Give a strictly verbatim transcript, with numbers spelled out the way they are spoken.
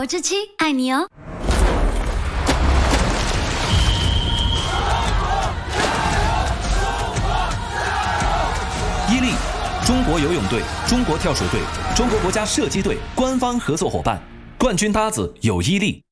活之妻爱你哦。 伊利，中国游泳队、中国跳水队、中国国家射击队官方合作伙伴，冠军搭子有伊利。